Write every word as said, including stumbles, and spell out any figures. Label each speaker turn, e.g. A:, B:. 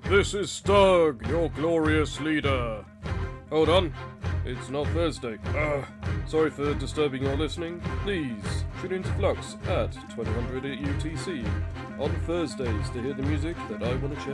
A: This is Stug, your glorious leader. Hold on, it's not Thursday. Uh, sorry for disturbing your listening. Please tune into Flux at twenty hundred U T C on Thursdays to hear the music that I want to share.